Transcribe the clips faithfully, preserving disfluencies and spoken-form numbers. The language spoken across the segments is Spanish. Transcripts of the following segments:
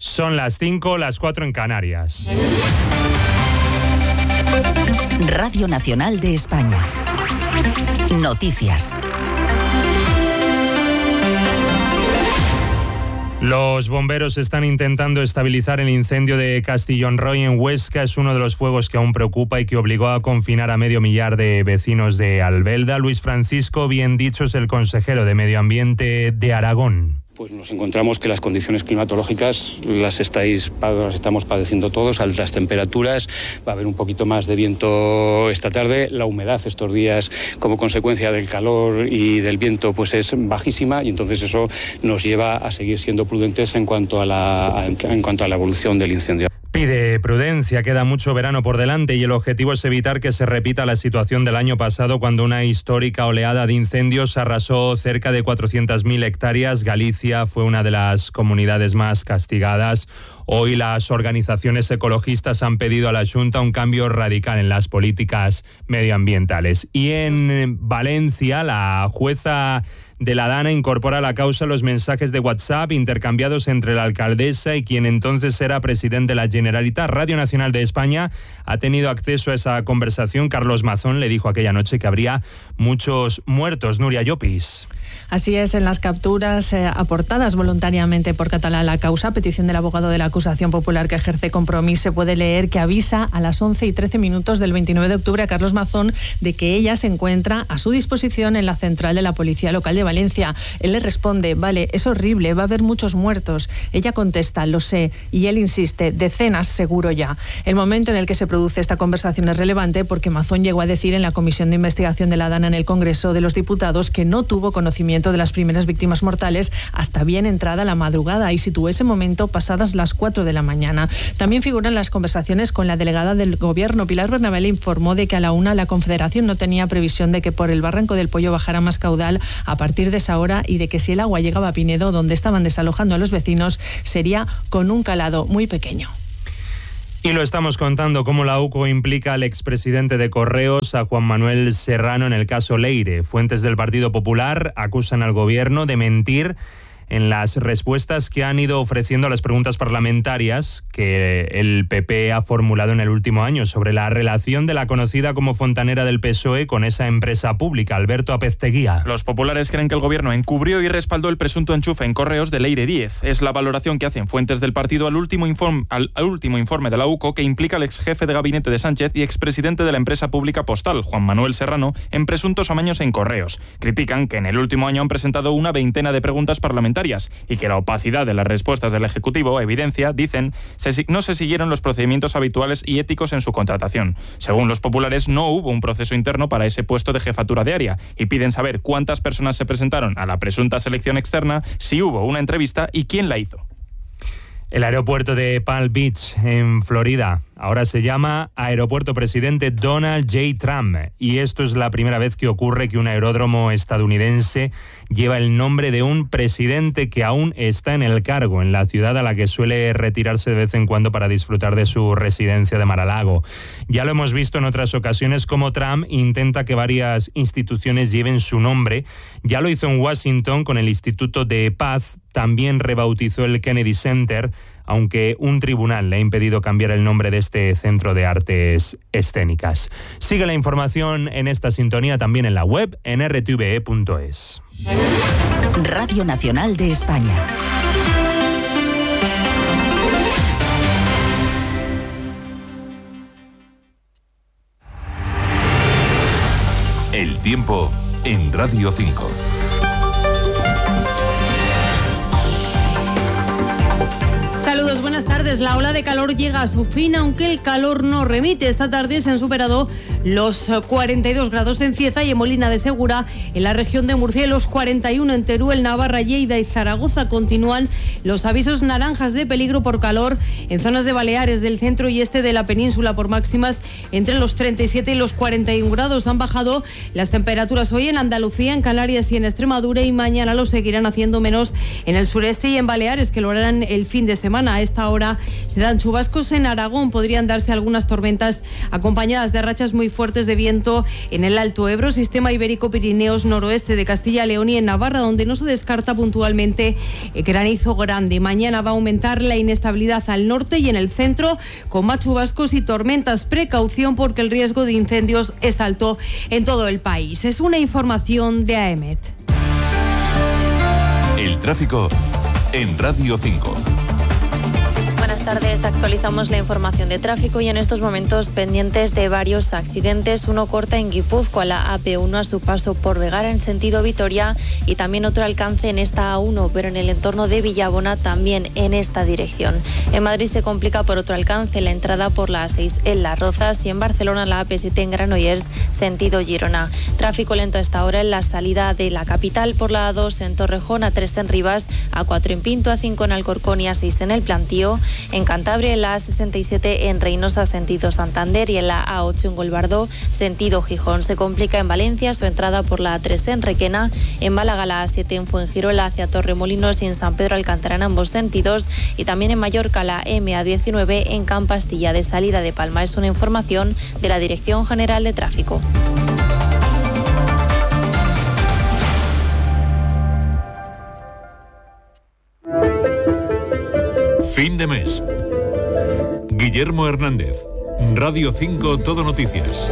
Son las cinco, las cuatro en Canarias. Radio Nacional de España. Noticias. Los bomberos están intentando estabilizar el incendio de Castillón Roy en Huesca. Es uno de los fuegos que aún preocupa y que obligó a confinar a medio millar de vecinos de Albelda. Luis Francisco Bien Dicho es el consejero de Medio Ambiente de Aragón. Pues nos encontramos que las condiciones climatológicas las estáis las estamos padeciendo todos, altas temperaturas, va a haber un poquito más de viento esta tarde, la humedad estos días como consecuencia del calor y del viento pues es bajísima y entonces eso nos lleva a seguir siendo prudentes en cuanto a la, en cuanto a la evolución del incendio. Pide prudencia, queda mucho verano por delante y el objetivo es evitar que se repita la situación del año pasado cuando una histórica oleada de incendios arrasó cerca de cuatrocientas mil hectáreas. Galicia fue una de las comunidades más castigadas. Hoy las organizaciones ecologistas han pedido a la Xunta un cambio radical en las políticas medioambientales. Y en Valencia, la jueza de la Dana incorpora a la causa los mensajes de WhatsApp intercambiados entre la alcaldesa y quien entonces era presidente de la Generalitat. Radio Nacional de España ha tenido acceso a esa conversación. Carlos Mazón le dijo aquella noche que habría muchos muertos. Nuria Llopis. Así es, en las capturas eh, aportadas voluntariamente por Catalá a la causa, petición del abogado de la acusación popular que ejerce Compromís, se puede leer que avisa a las once y trece minutos del veintinueve de octubre a Carlos Mazón de que ella se encuentra a su disposición en la central de la Policía Local de Valencia. Él le responde, vale, es horrible, va a haber muchos muertos. Ella contesta, lo sé, y él insiste, decenas seguro ya. El momento en el que se produce esta conversación es relevante porque Mazón llegó a decir en la Comisión de Investigación de la Dana en el Congreso de los Diputados que no tuvo conocimiento de las primeras víctimas mortales hasta bien entrada la madrugada y situó ese momento pasadas las cuatro de la mañana. También figuran las conversaciones con la delegada del Gobierno. Pilar Bernabé le informó de que a la una la Confederación no tenía previsión de que por el Barranco del Pollo bajara más caudal a partir de esa hora y de que si el agua llegaba a Pinedo, donde estaban desalojando a los vecinos, sería con un calado muy pequeño. Y lo estamos contando cómo la U C O implica al expresidente de Correos, a Juan Manuel Serrano, en el caso Leire. Fuentes del Partido Popular acusan al gobierno de mentir en las respuestas que han ido ofreciendo a las preguntas parlamentarias que el P P ha formulado en el último año sobre la relación de la conocida como fontanera del P S O E con esa empresa pública. Alberto Apezteguía. Los populares creen que el gobierno encubrió y respaldó el presunto enchufe en Correos de Leire Díez. Es la valoración que hacen fuentes del partido al último informe, al, al último informe de la U C O que implica al ex jefe de gabinete de Sánchez y expresidente de la empresa pública Postal, Juan Manuel Serrano, en presuntos amaños en Correos. Critican que en el último año han presentado una veintena de preguntas parlamentarias y que la opacidad de las respuestas del Ejecutivo evidencia, dicen, se, no se siguieron los procedimientos habituales y éticos en su contratación. Según los populares, no hubo un proceso interno para ese puesto de jefatura de área y piden saber cuántas personas se presentaron a la presunta selección externa, si hubo una entrevista y quién la hizo. El aeropuerto de Palm Beach, en Florida, ahora se llama Aeropuerto Presidente Donald J. Trump. Y esto es la primera vez que ocurre que un aeródromo estadounidense lleva el nombre de un presidente que aún está en el cargo, en la ciudad a la que suele retirarse de vez en cuando para disfrutar de su residencia de Mar-a-Lago. Ya lo hemos visto en otras ocasiones como Trump intenta que varias instituciones lleven su nombre. Ya lo hizo en Washington con el Instituto de Paz, también rebautizó el Kennedy Center, aunque un tribunal le ha impedido cambiar el nombre de este centro de artes escénicas. Sigue la información en esta sintonía también en la web en r t v e punto es. Radio Nacional de España. El tiempo en Radio cinco. Saludos, buenas tardes. La ola de calor llega a su fin, aunque el calor no remite. Esta tarde se han superado los cuarenta y dos grados en Cieza y en Molina de Segura, en la región de Murcia, y los cuarenta y uno en Teruel, Navarra, Lleida y Zaragoza. Continúan los avisos naranjas de peligro por calor en zonas de Baleares, del centro y este de la península, por máximas entre los treinta y siete y los cuarenta y uno grados. Han bajado las temperaturas hoy en Andalucía, en Canarias y en Extremadura, y mañana lo seguirán haciendo menos en el sureste y en Baleares, que lo harán el fin de semana. A esta hora se dan chubascos en Aragón. Podrían darse algunas tormentas acompañadas de rachas muy muy fuertes de viento en el Alto Ebro, sistema ibérico, Pirineos, noroeste de Castilla y León y en Navarra, donde no se descarta puntualmente granizo grande. Mañana va a aumentar la inestabilidad al norte y en el centro, con más chubascos y tormentas. Precaución porque el riesgo de incendios es alto en todo el país. Es una información de A E M E T. El tráfico en Radio cinco. Buenas tardes, actualizamos la información de tráfico y en estos momentos pendientes de varios accidentes. Uno corta en Guipúzcoa, la A P uno a su paso por Vegara en sentido Vitoria y también otro alcance en esta A uno, pero en el entorno de Villabona también en esta dirección. En Madrid se complica por otro alcance la entrada por la A seis en Las Rozas y en Barcelona la A P siete en Granollers sentido Girona. Tráfico lento a esta hora en la salida de la capital por la A dos en Torrejón, A tres en Rivas, A cuatro en Pinto, A cinco en Alcorcón y A seis en El Plantío. En Cantabria, en la A sesenta y siete en Reynosa, sentido Santander, y en la A ocho en Golbardó, sentido Gijón. Se complica en Valencia su entrada por la A tres en Requena, en Málaga la A siete en Fuengirola hacia Torremolinos y en San Pedro Alcántara en ambos sentidos, y también en Mallorca la M A diecinueve en Campastilla de salida de Palma. Es una información de la Dirección General de Tráfico. Fin de mes. Guillermo Hernández, Radio cinco Todo Noticias.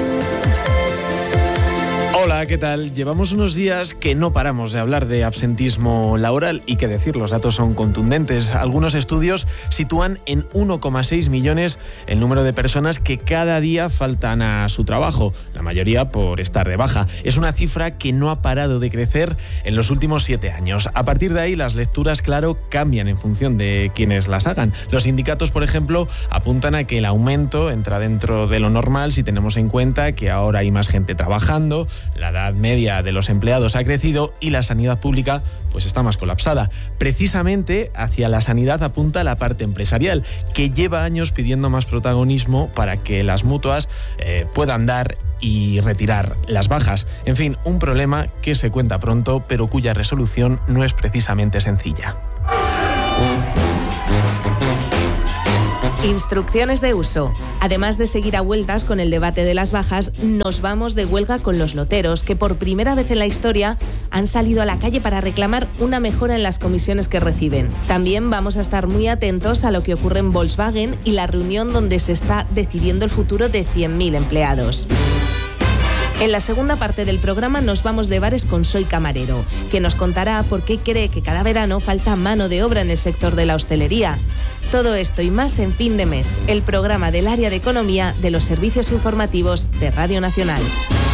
Hola, ¿qué tal? Llevamos unos días que no paramos de hablar de absentismo laboral y, qué decir, los datos son contundentes. Algunos estudios sitúan en uno coma seis millones el número de personas que cada día faltan a su trabajo, la mayoría por estar de baja. Es una cifra que no ha parado de crecer en los últimos siete años. A partir de ahí, las lecturas, claro, cambian en función de quienes las hagan. Los sindicatos, por ejemplo, apuntan a que el aumento entra dentro de lo normal si tenemos en cuenta que ahora hay más gente trabajando, la edad media de los empleados ha crecido y la sanidad pública pues está más colapsada. Precisamente hacia la sanidad apunta la parte empresarial, que lleva años pidiendo más protagonismo para que las mutuas eh, puedan dar y retirar las bajas. En fin, un problema que se cuenta pronto, pero cuya resolución no es precisamente sencilla. Instrucciones de uso. Además de seguir a vueltas con el debate de las bajas, nos vamos de huelga con los loteros, que por primera vez en la historia han salido a la calle para reclamar una mejora en las comisiones que reciben. También vamos a estar muy atentos a lo que ocurre en Volkswagen y la reunión donde se está decidiendo el futuro de cien mil empleados. En la segunda parte del programa nos vamos de bares con Soy Camarero, que nos contará por qué cree que cada verano falta mano de obra en el sector de la hostelería. Todo esto y más en Fin de Mes, el programa del área de economía de los servicios informativos de Radio Nacional.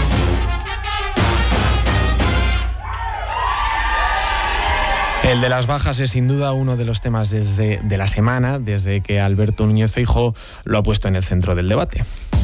El de las bajas es sin duda uno de los temas desde de la semana, desde que Alberto Núñez Feijóo lo ha puesto en el centro del debate.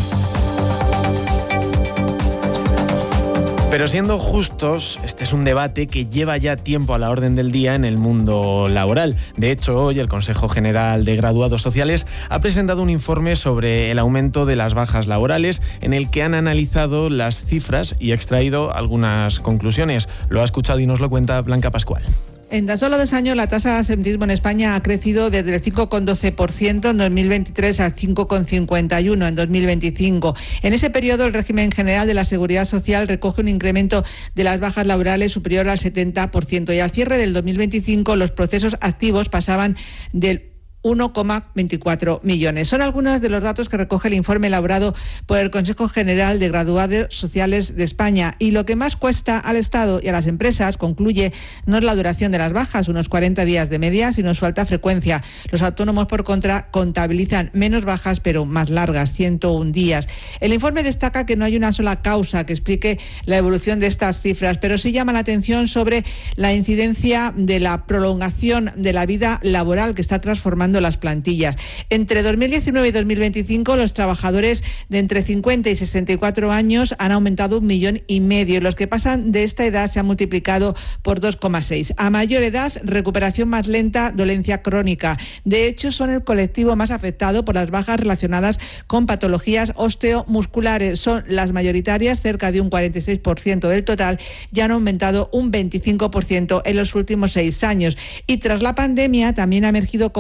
Pero siendo justos, este es un debate que lleva ya tiempo a la orden del día en el mundo laboral. De hecho, hoy el Consejo General de Graduados Sociales ha presentado un informe sobre el aumento de las bajas laborales, en el que han analizado las cifras y extraído algunas conclusiones. Lo ha escuchado y nos lo cuenta Blanca Pascual. En tan solo dos años, la tasa de absentismo en España ha crecido desde el cinco coma doce por ciento en dos mil veintitrés al cinco coma cincuenta y uno por ciento en dos mil veinticinco. En ese periodo, el régimen general de la Seguridad Social recoge un incremento de las bajas laborales superior al setenta por ciento y al cierre del dos mil veinticinco los procesos activos pasaban del uno coma veinticuatro millones. Son algunos de los datos que recoge el informe elaborado por el Consejo General de Graduados Sociales de España. Y lo que más cuesta al Estado y a las empresas, concluye, no es la duración de las bajas, unos cuarenta días de media, sino su alta frecuencia. Los autónomos, por contra, contabilizan menos bajas, pero más largas, ciento uno días. El informe destaca que no hay una sola causa que explique la evolución de estas cifras, pero sí llama la atención sobre la incidencia de la prolongación de la vida laboral que está transformando las plantillas. Entre dos mil diecinueve y dos mil veinticinco, los trabajadores de entre cincuenta y sesenta y cuatro años han aumentado un millón y medio. Los que pasan de esta edad se han multiplicado por dos coma seis. A mayor edad, recuperación más lenta, dolencia crónica. De hecho, son el colectivo más afectado por las bajas relacionadas con patologías osteomusculares. Son las mayoritarias, cerca de un cuarenta y seis por ciento del total, y han aumentado un veinticinco por ciento en los últimos seis años. Y tras la pandemia, también ha emergido con fuerza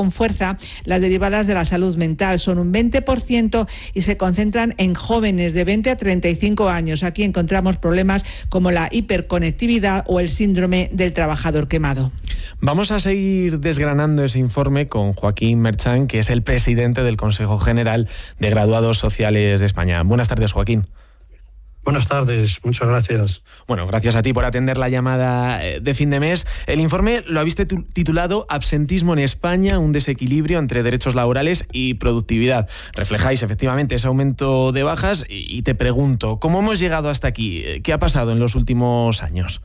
pobreza, las derivadas de la salud mental. Son un veinte por ciento y se concentran en jóvenes de veinte a treinta y cinco años. Aquí encontramos problemas como la hiperconectividad o el síndrome del trabajador quemado. Vamos a seguir desgranando ese informe con Joaquín Merchan, que es el presidente del Consejo General de Graduados Sociales de España. Buenas tardes, Joaquín. Buenas tardes, muchas gracias. Bueno, gracias a ti por atender la llamada de fin de mes. El informe lo habéis titulado Absentismo en España, un desequilibrio entre derechos laborales y productividad. Reflejáis efectivamente ese aumento de bajas y te pregunto, ¿cómo hemos llegado hasta aquí? ¿Qué ha pasado en los últimos años?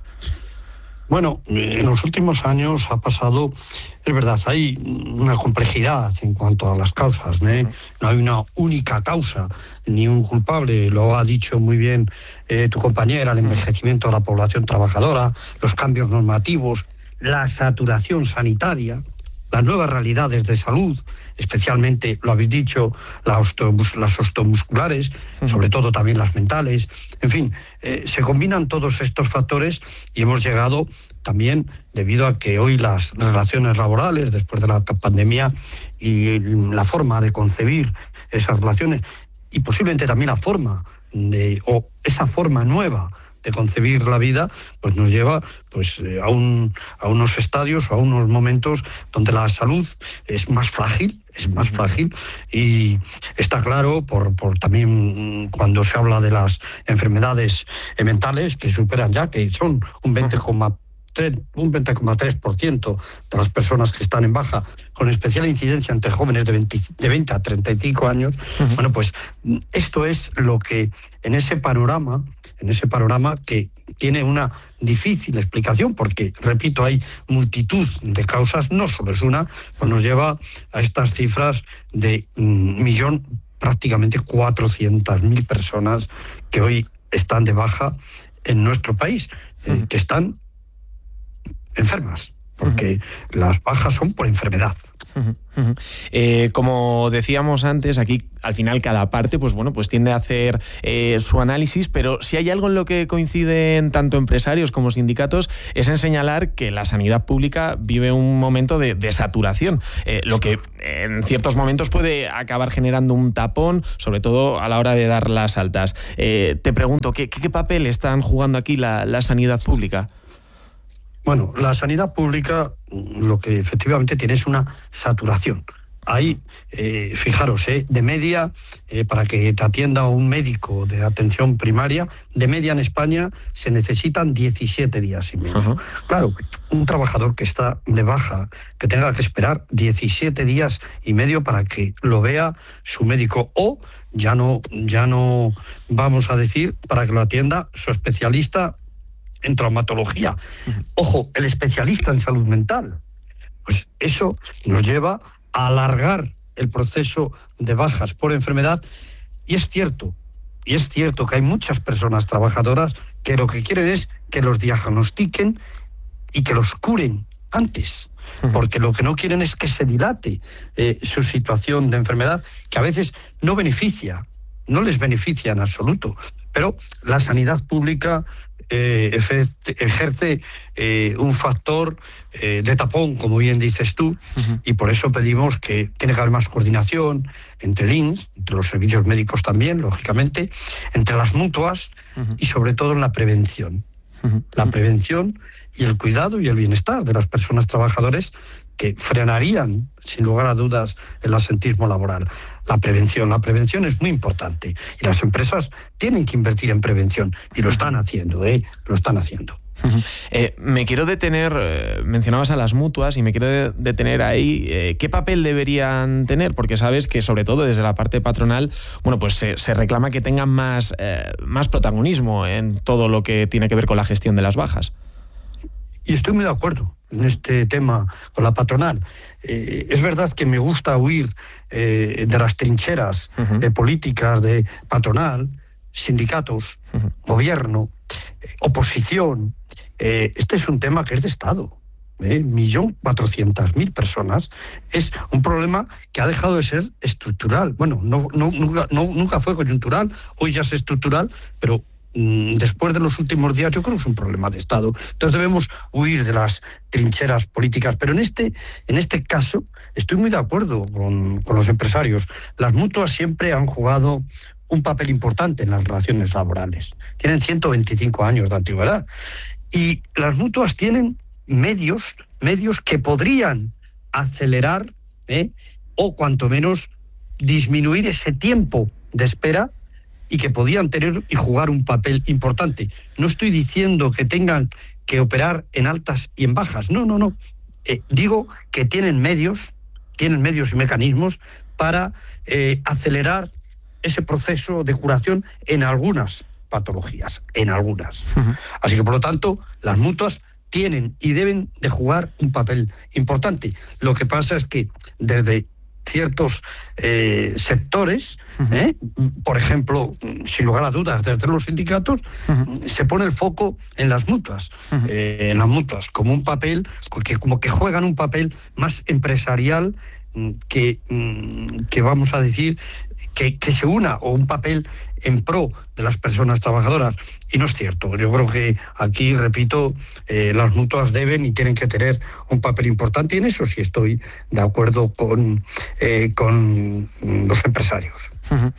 Bueno, en los últimos años ha pasado, es verdad, hay una complejidad en cuanto a las causas, ¿eh? No hay una única causa, ni un culpable, lo ha dicho muy bien eh, tu compañera, el envejecimiento de la población trabajadora, los cambios normativos, la saturación sanitaria, las nuevas realidades de salud, especialmente, lo habéis dicho, las, osteomus, las osteomusculares, sobre todo también las mentales. En fin, eh, se combinan todos estos factores y hemos llegado también, debido a que hoy las relaciones laborales, después de la pandemia, y la forma de concebir esas relaciones, y posiblemente también la forma de, o esa forma nueva de concebir la vida, pues nos lleva pues a un a unos estadios, a unos momentos donde la salud es más frágil, es más frágil y está claro por por también cuando se habla de las enfermedades mentales que superan ya, que son un veinte coma tres por ciento de las personas que están en baja, con especial incidencia entre jóvenes de veinte, de veinte a treinta y cinco años. Uh-huh. Bueno, pues esto es lo que en ese panorama, en ese panorama que tiene una difícil explicación, porque, repito, hay multitud de causas, no solo es una, pues nos lleva a estas cifras de un millón, prácticamente cuatrocientas mil personas que hoy están de baja en nuestro país, uh-huh. eh, que están enfermas, porque uh-huh. las bajas son por enfermedad. Uh-huh, uh-huh. Eh, como decíamos antes, aquí al final cada parte pues bueno pues tiende a hacer eh, su análisis, pero si hay algo en lo que coinciden tanto empresarios como sindicatos es en señalar que la sanidad pública vive un momento de, de saturación, eh, lo que en ciertos momentos puede acabar generando un tapón, sobre todo a la hora de dar las altas. Eh, te pregunto, ¿qué, qué papel están jugando aquí la, la sanidad pública? Bueno, la sanidad pública lo que efectivamente tiene es una saturación. Hay, eh, fijaros, eh, de media, eh, para que te atienda un médico de atención primaria, de media en España se necesitan diecisiete días y medio. Uh-huh. Claro, un trabajador que está de baja, que tenga que esperar diecisiete días y medio para que lo vea su médico, o ya no, ya no vamos a decir, para que lo atienda su especialista en traumatología. Ojo, el especialista en salud mental. Pues eso nos lleva a alargar el proceso de bajas por enfermedad. Y es cierto, y es cierto que hay muchas personas trabajadoras que lo que quieren es que los diagnostiquen y que los curen antes, porque lo que no quieren es que se dilate eh, su situación de enfermedad, que a veces no beneficia, no les beneficia en absoluto. Pero la sanidad pública Eh, ejerce eh, un factor eh, de tapón, como bien dices tú, uh-huh. y por eso pedimos que tiene que haber más coordinación entre el I N S, entre los servicios médicos también, lógicamente, entre las mutuas uh-huh. y sobre todo en la prevención. Uh-huh. La prevención y el cuidado y el bienestar de las personas trabajadoras que frenarían, sin lugar a dudas, el absentismo laboral. La prevención, la prevención es muy importante y las empresas tienen que invertir en prevención y lo están haciendo, ¿eh? Lo están haciendo. Eh, me quiero detener, eh, mencionabas a las mutuas y me quiero de, detener ahí, eh, ¿qué papel deberían tener? Porque sabes que sobre todo desde la parte patronal, bueno, pues se, se reclama que tengan más, eh, más protagonismo en todo lo que tiene que ver con la gestión de las bajas. Y estoy muy de acuerdo en este tema con la patronal. Eh, es verdad que me gusta huir eh, de las trincheras uh-huh. eh, políticas de patronal, sindicatos, uh-huh. gobierno, eh, oposición. Eh, este es un tema que es de Estado. Eh, millón cuatrocientas mil personas. Es un problema que ha dejado de ser estructural. Bueno, no, no, nunca, no, nunca fue coyuntural, hoy ya es estructural, pero después de los últimos días, yo creo que es un problema de Estado. Entonces debemos huir de las trincheras políticas. Pero en este, en este caso estoy muy de acuerdo con, con los empresarios. Las mutuas siempre han jugado un papel importante en las relaciones laborales. Tienen ciento veinticinco años de antigüedad. Y las mutuas tienen medios, medios que podrían acelerar ¿eh? o cuanto menos disminuir ese tiempo de espera y que podían tener y jugar un papel importante. No estoy diciendo que tengan que operar en altas y en bajas, no, no, no. Eh, digo que tienen medios, tienen medios y mecanismos para eh, acelerar ese proceso de curación en algunas patologías, en algunas. Uh-huh. Así que, por lo tanto, las mutuas tienen y deben de jugar un papel importante. Lo que pasa es que desde ciertos eh, sectores, uh-huh. ¿eh? por ejemplo, sin lugar a dudas, desde los sindicatos, uh-huh. se pone el foco en las mutuas, uh-huh. eh, en las mutuas, como un papel, que, como que juegan un papel más empresarial que, que vamos a decir, que, que se una, o un papel en pro de las personas trabajadoras. Y no es cierto. Yo creo que aquí, repito, eh, las mutuas deben y tienen que tener un papel importante, y en eso sí estoy de acuerdo con, eh, con los empresarios.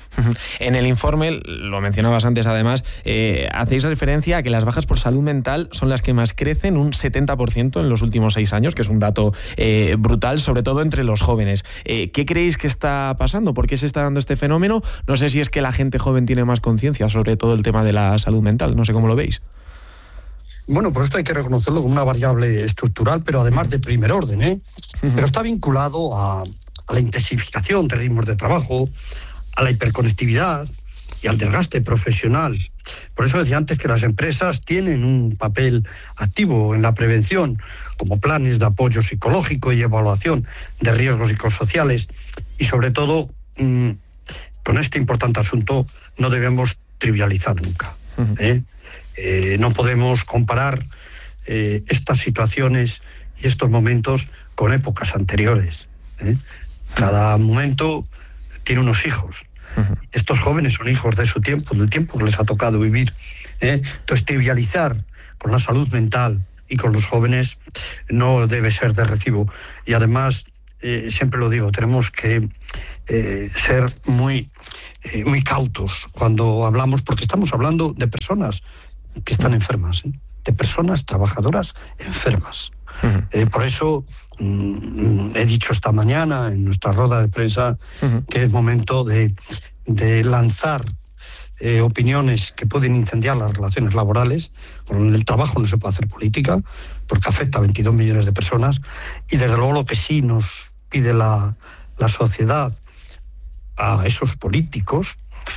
En el informe, lo mencionabas antes además, eh, hacéis referencia a que las bajas por salud mental son las que más crecen, un setenta por ciento en los últimos seis años, que es un dato eh, brutal, sobre todo entre los jóvenes. Eh, ¿Qué creéis que está pasando? ¿Por qué se está dando este fenómeno? No sé si es que la gente joven tiene más conciencia sobre todo el tema de la salud mental, no sé cómo lo veis. Bueno, pues esto hay que reconocerlo como una variable estructural, pero además de primer orden, ¿eh? Uh-huh. Pero está vinculado a, a la intensificación de ritmos de trabajo, a la hiperconectividad y al desgaste profesional. Por eso decía antes que las empresas tienen un papel activo en la prevención, como planes de apoyo psicológico y evaluación de riesgos psicosociales. Y sobre todo, mmm, con este importante asunto no debemos trivializar nunca. ¿eh? Eh, no podemos comparar eh, estas situaciones y estos momentos con épocas anteriores. ¿eh? Cada momento tiene unos hijos. Uh-huh. Estos jóvenes son hijos de su tiempo, del tiempo que les ha tocado vivir. ¿eh? Entonces, trivializar con la salud mental y con los jóvenes no debe ser de recibo. Y además, eh, siempre lo digo, tenemos que eh, ser muy, eh, muy cautos cuando hablamos, porque estamos hablando de personas que están enfermas, ¿eh? de personas trabajadoras enfermas. Uh-huh. Eh, por eso mm, he dicho esta mañana en nuestra rueda de prensa uh-huh. que es momento de, de lanzar eh, opiniones que pueden incendiar las relaciones laborales. Con el trabajo no se puede hacer política porque afecta a veintidós millones de personas, y desde luego lo que sí nos pide la, la sociedad a esos políticos,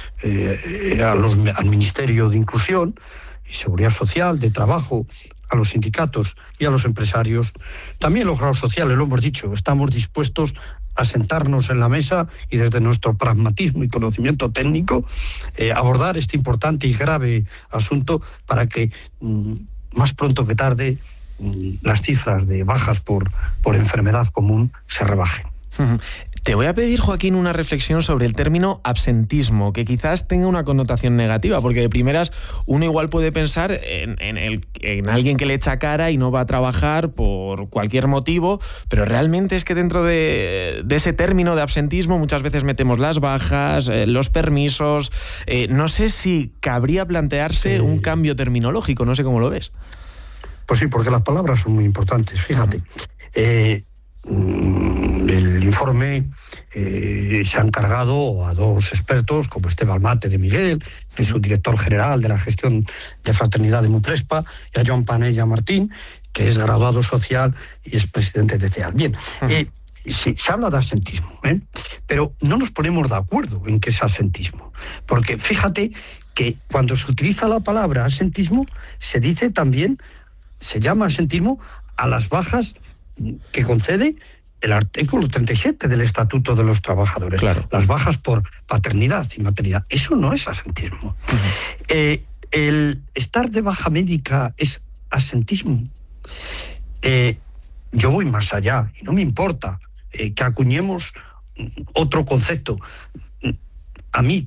eh, a los, al Ministerio de Inclusión y Seguridad Social, de Trabajo, a los sindicatos y a los empresarios, también los grados sociales, lo hemos dicho, estamos dispuestos a sentarnos en la mesa y desde nuestro pragmatismo y conocimiento técnico eh, abordar este importante y grave asunto para que mm, más pronto que tarde mm, las cifras de bajas por, por enfermedad común se rebajen. Te voy a pedir, Joaquín, una reflexión sobre el término absentismo, que quizás tenga una connotación negativa, porque de primeras uno igual puede pensar en, en, el, en alguien que le echa cara y no va a trabajar por cualquier motivo, pero realmente es que dentro de, de ese término de absentismo muchas veces metemos las bajas, eh, los permisos. Eh, no sé si cabría plantearse sí. un cambio terminológico, no sé cómo lo ves. Pues sí, porque las palabras son muy importantes, fíjate. Eh, El informe eh, se ha encargado a dos expertos, como Esteban Mate de Miguel, que es su director general de la gestión de fraternidad de Muprespa, y a Joan Panella Martín, que es graduado social y es presidente de CEAL. Bien, eh, sí, se habla de absentismo, ¿eh? pero no nos ponemos de acuerdo en qué es absentismo, porque fíjate que cuando se utiliza la palabra absentismo, se dice también, se llama absentismo a las bajas que concede el artículo treinta y siete del Estatuto de los Trabajadores, claro. las bajas por paternidad y maternidad. Eso no es absentismo. Uh-huh. Eh, el estar de baja médica es absentismo. Eh, yo voy más allá y no me importa eh, que acuñemos otro concepto. A mí que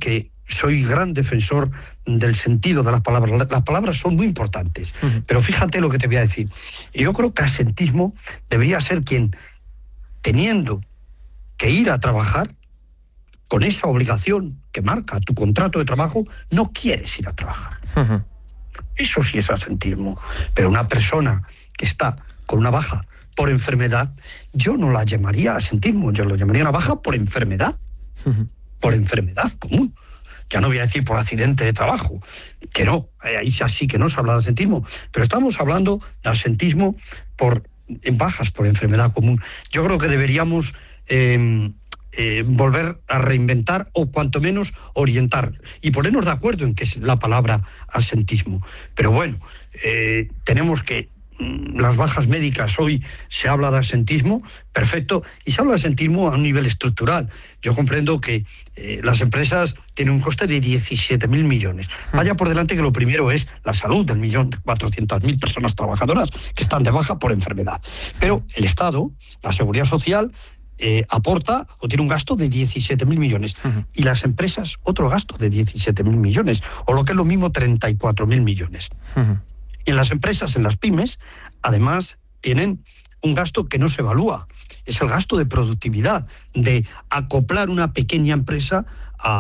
soy gran defensor del sentido de las palabras. Las palabras son muy importantes, uh-huh. pero fíjate lo que te voy a decir. Yo creo que asentismo debería ser quien, teniendo que ir a trabajar, con esa obligación que marca tu contrato de trabajo, no quieres ir a trabajar. Uh-huh. Eso sí es asentismo. Pero una persona que está con una baja por enfermedad, yo no la llamaría asentismo, yo lo llamaría una baja por enfermedad, uh-huh. por enfermedad común. Ya no voy a decir por accidente de trabajo, que no, ahí sí que no se habla de asentismo, pero estamos hablando de asentismo por en bajas por enfermedad común. Yo creo que deberíamos eh, eh, volver a reinventar o cuanto menos orientar y ponernos de acuerdo en qué es la palabra asentismo. Pero bueno, eh, tenemos que las bajas médicas, hoy se habla de asentismo, perfecto, y se habla de asentismo a un nivel estructural. Yo comprendo que eh, las empresas tienen un coste de diecisiete mil millones. Vaya por delante que lo primero es la salud del millón cuatrocientas mil personas trabajadoras que están de baja por enfermedad. Pero el Estado, la Seguridad Social, eh, aporta o tiene un gasto de diecisiete mil millones. Uh-huh. Y las empresas, otro gasto de diecisiete mil millones, o lo que es lo mismo, treinta y cuatro mil millones. Uh-huh. En las empresas, en las pymes, además, tienen un gasto que no se evalúa. Es el gasto de productividad, de acoplar una pequeña empresa a,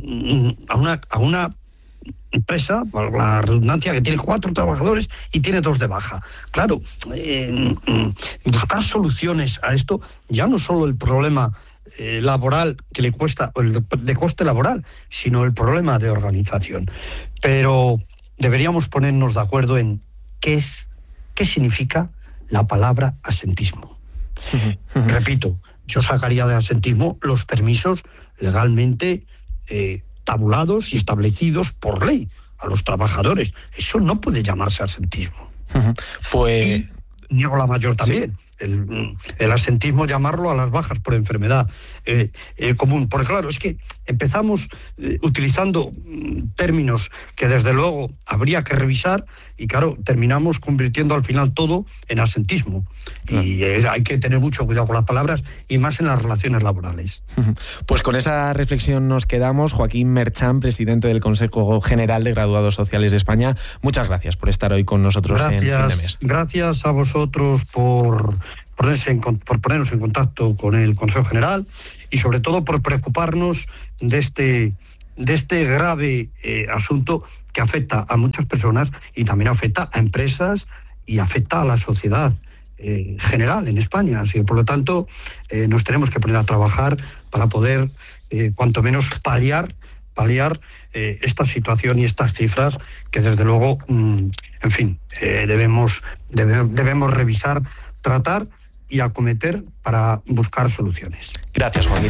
a, una, a una empresa, por la redundancia, que tiene cuatro trabajadores y tiene dos de baja. Claro, eh, buscar soluciones a esto, ya no solo el problema eh, laboral que le cuesta, el de coste laboral, sino el problema de organización. Pero deberíamos ponernos de acuerdo en qué es, qué significa la palabra asentismo. Uh-huh. Uh-huh. Repito, yo sacaría de asentismo los permisos legalmente eh, tabulados y establecidos por ley a los trabajadores. Eso no puede llamarse asentismo. Uh-huh. Pues y niego la mayor también. Sí. El, el asentismo, llamarlo a las bajas por enfermedad eh, eh, común. Porque claro, es que empezamos eh, utilizando términos que desde luego habría que revisar y claro, terminamos convirtiendo al final todo en asentismo. Claro. Y eh, hay que tener mucho cuidado con las palabras y más en las relaciones laborales. Pues con esa reflexión nos quedamos. Joaquín Merchán, presidente del Consejo General de Graduados Sociales de España, muchas gracias por estar hoy con nosotros. Gracias, en Fin de Mes. Gracias a vosotros por ponerse en, por ponernos en contacto con el Consejo General y sobre todo por preocuparnos de este, de este grave eh, asunto que afecta a muchas personas y también afecta a empresas y afecta a la sociedad eh, general en España. Así que, por lo tanto, eh, nos tenemos que poner a trabajar para poder, eh, cuanto menos, paliar, paliar eh, esta situación y estas cifras que, desde luego, mmm, en fin, eh, debemos, debe, debemos revisar, tratar y acometer para buscar soluciones. Gracias, Joaquín.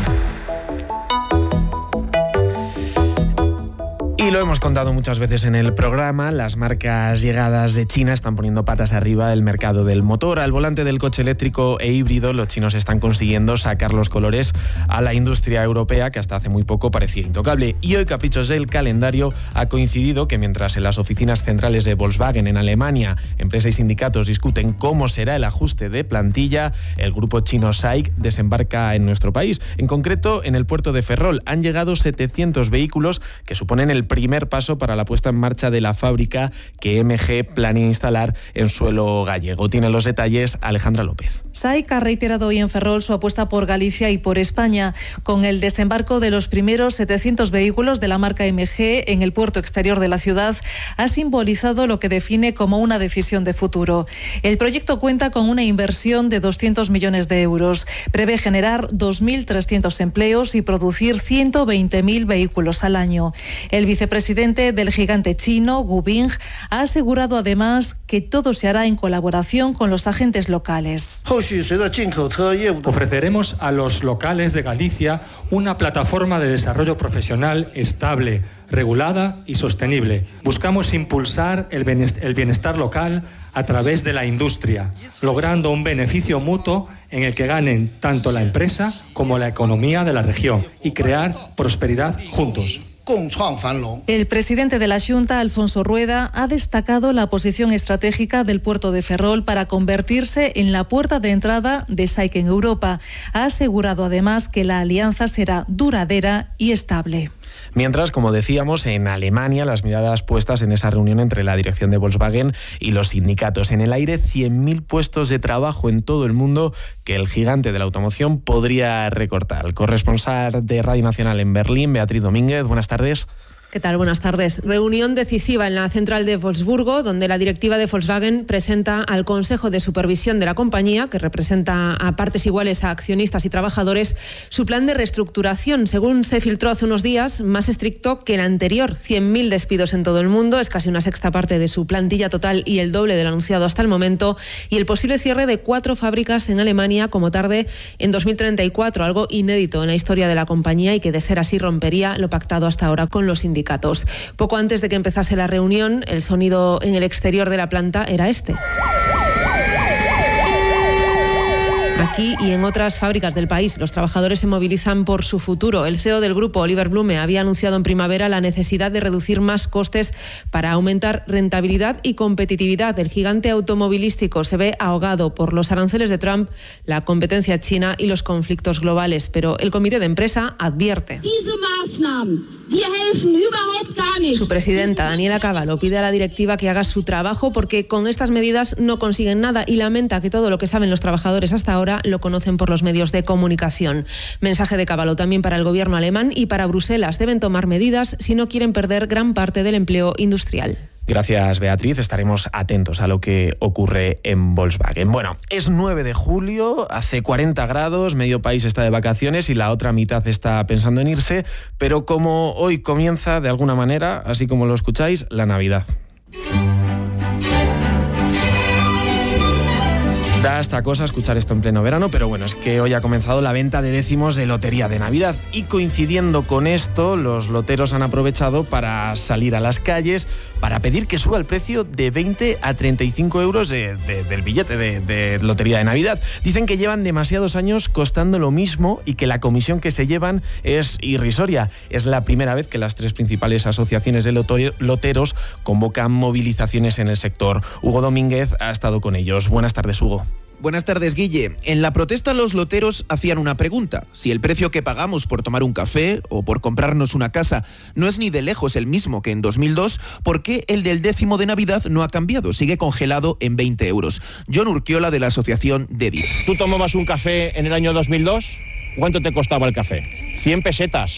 Y lo hemos contado muchas veces en el programa, las marcas llegadas de China están poniendo patas arriba el mercado del motor. Al volante del coche eléctrico e híbrido, los chinos están consiguiendo sacar los colores a la industria europea, que hasta hace muy poco parecía intocable. Y hoy, caprichos del calendario, ha coincidido que mientras en las oficinas centrales de Volkswagen en Alemania, empresa y sindicatos discuten cómo será el ajuste de plantilla, el grupo chino SAIC desembarca en nuestro país. En concreto, en el puerto de Ferrol han llegado setecientos vehículos que suponen el primer paso para la puesta en marcha de la fábrica que M G planea instalar en suelo gallego. Tiene los detalles Alejandra López. SAIC ha reiterado hoy en Ferrol su apuesta por Galicia y por España, con el desembarco de los primeros setecientos vehículos de la marca M G en el puerto exterior de la ciudad. Ha simbolizado lo que define como una decisión de futuro. El proyecto cuenta con una inversión de doscientos millones de euros. Prevé generar dos mil trescientos empleos y producir ciento veinte mil vehículos al año. El vicepresidente del gigante chino, Gu Bing, ha asegurado además que todo se hará en colaboración con los agentes locales. Ofreceremos a los locales de Galicia una plataforma de desarrollo profesional estable, regulada y sostenible. Buscamos impulsar el bienestar local a través de la industria, logrando un beneficio mutuo en el que ganen tanto la empresa como la economía de la región y crear prosperidad juntos. El presidente de la Xunta, Alfonso Rueda, ha destacado la posición estratégica del puerto de Ferrol para convertirse en la puerta de entrada de S A I C en Europa. Ha asegurado además que la alianza será duradera y estable. Mientras, como decíamos, en Alemania las miradas puestas en esa reunión entre la dirección de Volkswagen y los sindicatos. En el aire, cien mil puestos de trabajo en todo el mundo que el gigante de la automoción podría recortar. El corresponsal de Radio Nacional en Berlín, Beatriz Domínguez, buenas tardes. ¿Qué tal? Buenas tardes. Reunión decisiva en la central de Wolfsburgo, donde la directiva de Volkswagen presenta al Consejo de Supervisión de la compañía, que representa a partes iguales a accionistas y trabajadores, su plan de reestructuración. Según se filtró hace unos días, más estricto que el anterior. cien mil despidos en todo el mundo, es casi una sexta parte de su plantilla total y el doble del anunciado hasta el momento. Y el posible cierre de cuatro fábricas en Alemania como tarde en dos mil treinta y cuatro, algo inédito en la historia de la compañía y que de ser así rompería lo pactado hasta ahora con los sindicatos. Poco antes de que empezase la reunión, el sonido en el exterior de la planta era este. Aquí y en otras fábricas del país, los trabajadores se movilizan por su futuro. El C E O del grupo, Oliver Blume, había anunciado en primavera la necesidad de reducir más costes para aumentar rentabilidad y competitividad. El gigante automovilístico se ve ahogado por los aranceles de Trump, la competencia china y los conflictos globales. Pero el comité de empresa advierte. Su presidenta, Daniela Cavallo, pide a la directiva que haga su trabajo porque con estas medidas no consiguen nada y lamenta que todo lo que saben los trabajadores hasta ahora lo conocen por los medios de comunicación. Mensaje de Cavallo también para el gobierno alemán y para Bruselas. Deben tomar medidas si no quieren perder gran parte del empleo industrial. Gracias, Beatriz. Estaremos atentos a lo que ocurre en Volkswagen. Bueno, es nueve de julio, hace cuarenta grados, medio país está de vacaciones y la otra mitad está pensando en irse, pero como hoy comienza, de alguna manera, así como lo escucháis, la Navidad. Da hasta cosa escuchar esto en pleno verano, pero bueno, es que hoy ha comenzado la venta de décimos de lotería de Navidad y coincidiendo con esto, los loteros han aprovechado para salir a las calles para pedir que suba el precio de veinte a treinta y cinco euros de, de, del billete de, de lotería de Navidad. Dicen que llevan demasiados años costando lo mismo y que la comisión que se llevan es irrisoria. Es la primera vez que las tres principales asociaciones de loteros convocan movilizaciones en el sector. Hugo Domínguez ha estado con ellos. Buenas tardes, Hugo. Buenas tardes, Guille. En la protesta los loteros hacían una pregunta. Si el precio que pagamos por tomar un café o por comprarnos una casa no es ni de lejos el mismo que en dos mil dos, ¿por qué el del décimo de Navidad no ha cambiado? Sigue congelado en veinte euros. John Urquiola, de la asociación DEDIT. ¿Tú tomabas un café en el año dos mil dos? ¿Cuánto te costaba el café? cien pesetas.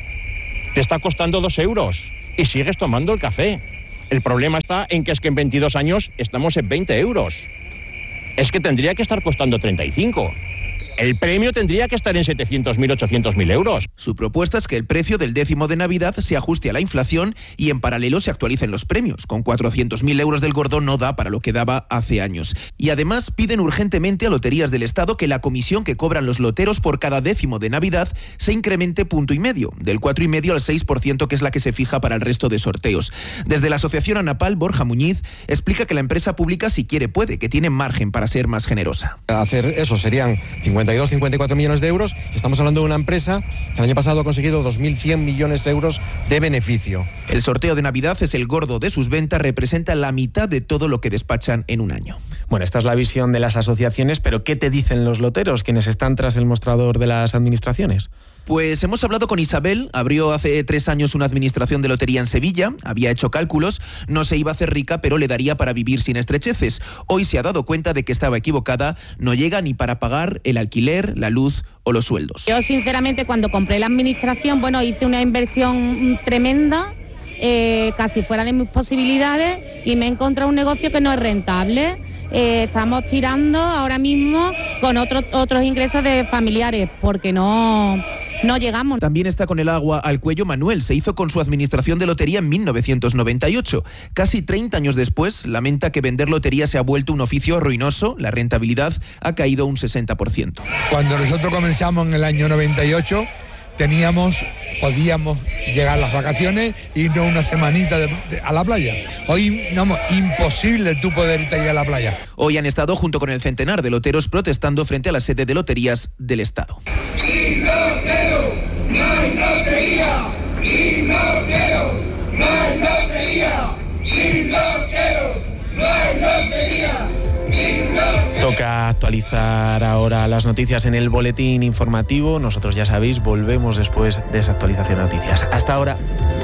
Te está costando dos euros y sigues tomando el café. El problema está en que es que en veintidós años estamos en veinte euros. Es que tendría que estar costando treinta y cinco. El premio tendría que estar en setecientos mil, ochocientos mil euros. Su propuesta es que el precio del décimo de Navidad se ajuste a la inflación y en paralelo se actualicen los premios. Con cuatrocientos mil euros del gordo no da para lo que daba hace años. Y además piden urgentemente a Loterías del Estado que la comisión que cobran los loteros por cada décimo de Navidad se incremente punto y medio, del cuatro y medio al seis por ciento, que es la que se fija para el resto de sorteos. Desde la asociación ANAPAL, Borja Muñiz explica que la empresa pública, si quiere, puede, que tiene margen para ser más generosa. Hacer eso serían cincuenta y dos, cincuenta y cuatro millones de euros. Estamos hablando de una empresa que el año pasado ha conseguido dos mil cien millones de euros de beneficio. El sorteo de Navidad es el gordo de sus ventas, representa la mitad de todo lo que despachan en un año. Bueno, esta es la visión de las asociaciones, pero ¿qué te dicen los loteros, quienes están tras el mostrador de las administraciones? Pues hemos hablado con Isabel, abrió hace tres años una administración de lotería en Sevilla, había hecho cálculos, no se iba a hacer rica, pero le daría para vivir sin estrecheces. Hoy se ha dado cuenta de que estaba equivocada, no llega ni para pagar el alquiler, la luz o los sueldos. Yo sinceramente cuando compré la administración, bueno, hice una inversión tremenda, eh, casi fuera de mis posibilidades y me he encontrado un negocio que no es rentable. Eh, estamos tirando ahora mismo con otros otros ingresos de familiares porque no... No llegamos. También está con el agua al cuello Manuel. Se hizo con su administración de lotería en mil novecientos noventa y ocho. Casi treinta años después, lamenta que vender lotería se ha vuelto un oficio ruinoso. La rentabilidad ha caído un sesenta por ciento. Cuando nosotros comenzamos en el año noventa y ocho, teníamos, podíamos llegar a las vacaciones e irnos una semanita de, de, a la playa. Hoy, no, imposible tú poder irte allá a la playa. Hoy han estado junto con el centenar de loteros protestando frente a la sede de loterías del Estado. Sin lotero, no hay lotería. Sin lotero. Toca actualizar ahora las noticias en el boletín informativo. Nosotros, ya sabéis, volvemos después de esa actualización de noticias. Hasta ahora.